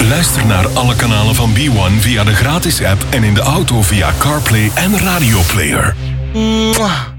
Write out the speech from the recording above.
Luister naar alle kanalen van B1 via de gratis app en in de auto via CarPlay en Radio Player.